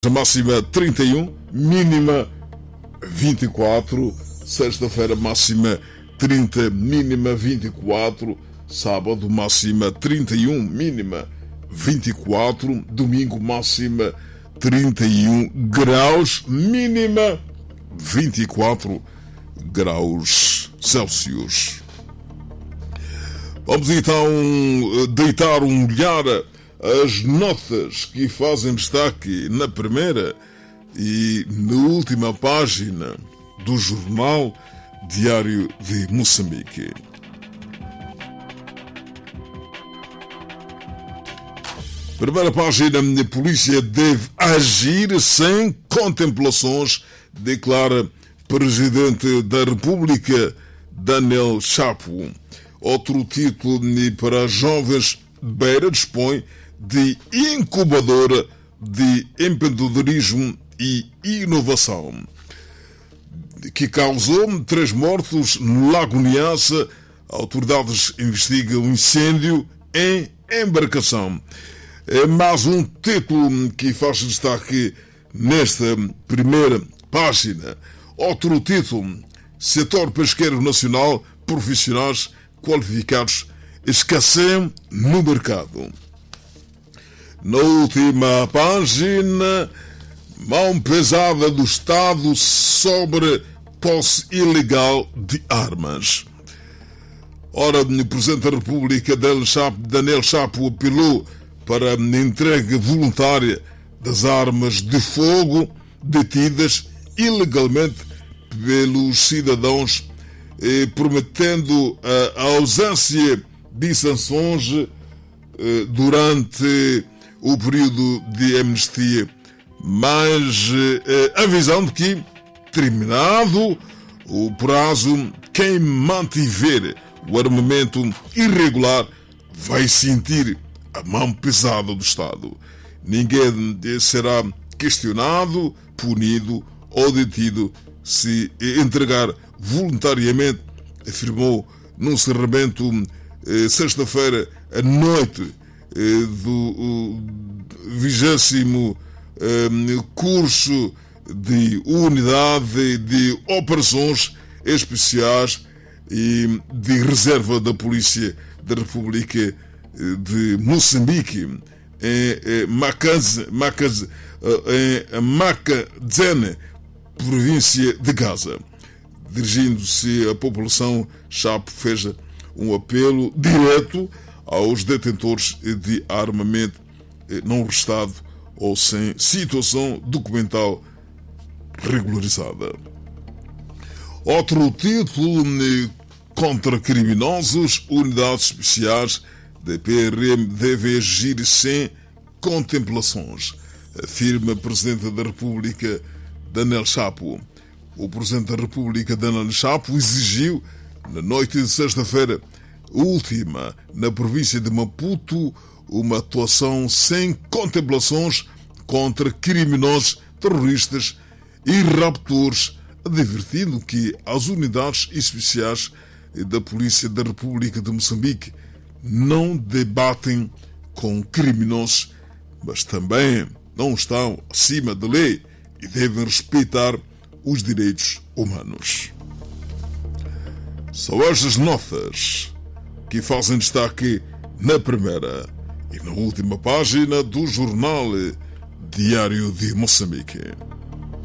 Máxima 31, mínima 24. Sexta-feira, máxima 30, mínima 24. Sábado, máxima 31, mínima 24. Domingo, máxima 31 graus, mínima 24 graus Celsius. Vamos então deitar um olhar as notas que fazem destaque na primeira e na última página do jornal Diário de Moçambique. Primeira página: a polícia deve agir sem contemplações, declara Presidente da República Daniel Chapo. Outro título para jovens: Beira dispõe de incubadora de empreendedorismo e inovação, que causou 3 mortos no Lago Niassa. Autoridades investigam incêndio em embarcação. É mais um título que faz destaque nesta primeira página. Outro título: setor pesqueiro nacional, profissionais qualificados escasseiam no mercado. Na última página, mão pesada do Estado sobre posse ilegal de armas. Ora, o Presidente da República, Daniel Chapo, apelou para a entrega voluntária das armas de fogo detidas ilegalmente pelos cidadãos, prometendo a ausência de sanções durante o período de amnistia, mas avisando que, terminado o prazo, quem mantiver o armamento irregular vai sentir a mão pesada do Estado. Ninguém será questionado, punido ou detido se entregar voluntariamente, afirmou num encerramento sexta-feira à noite do 20º curso de unidade de operações especiais e de reserva da Polícia da República de Moçambique em Macazene, província de Gaza. Dirigindo-se à população, Chapo fez um apelo direto aos detentores de armamento não restado ou sem situação documental regularizada. Outro título: contra criminosos, unidades especiais da PRM devem agir sem contemplações, afirma Presidente da República Daniel Chapo. O Presidente da República Daniel Chapo exigiu, na noite de sexta-feira última, na província de Maputo, uma atuação sem contemplações contra criminosos, terroristas e raptores, advertindo que as unidades especiais da Polícia da República de Moçambique não debatem com criminosos, mas também não estão acima da lei e devem respeitar os direitos humanos. São estas notas que fazem destaque na primeira e na última página do jornal Diário de Moçambique.